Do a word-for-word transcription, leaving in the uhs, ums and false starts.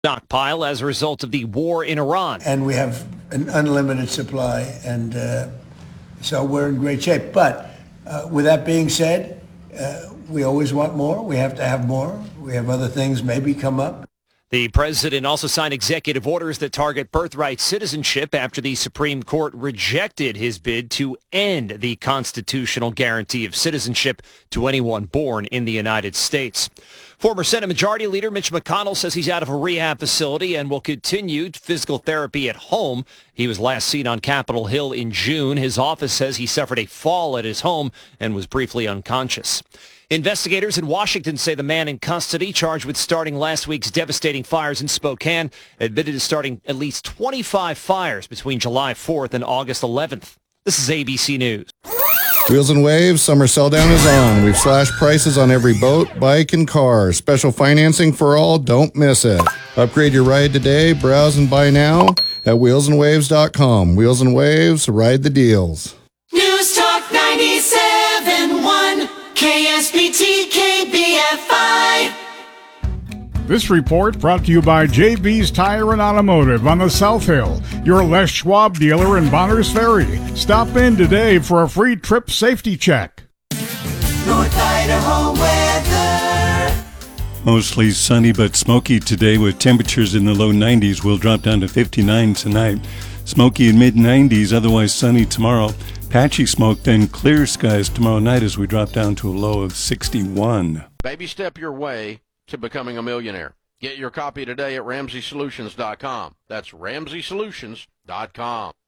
stockpile as a result of the war in Iran. And we have an unlimited supply, and uh, so we're in great shape. But uh, with that being said, uh, we always want more. We have to have more. We have other things maybe come up. The president also signed executive orders that target birthright citizenship after the Supreme Court rejected his bid to end the constitutional guarantee of citizenship to anyone born in the United States. Former Senate Majority Leader Mitch McConnell says he's out of a rehab facility and will continue physical therapy at home. He was last seen on Capitol Hill in June. His office says he suffered a fall at his home and was briefly unconscious. Investigators in Washington say the man in custody charged with starting last week's devastating fires in Spokane admitted to starting at least twenty-five fires between July fourth and August eleventh. This is A B C News. Wheels and Waves, summer sell down is on. We've slashed prices on every boat, bike, and car. Special financing for all. Don't miss it. Upgrade your ride today. Browse and buy now at wheels and waves dot com. Wheels and Waves, ride the deals. News Talk ninety-seven point one. K S B T K B F I. This report brought to you by J B's Tire and Automotive on the South Hill, your Les Schwab dealer in Bonners Ferry. Stop in today for a free trip safety check. North Idaho weather. Mostly sunny but smoky today with temperatures in the low nineties. Will drop down to fifty-nine tonight. Smoky in mid nineties, otherwise sunny tomorrow. Patchy smoke, then clear skies tomorrow night as we drop down to a low of sixty-one. Baby step your way to becoming a millionaire. Get your copy today at ramsey solutions dot com. That's ramsey solutions dot com.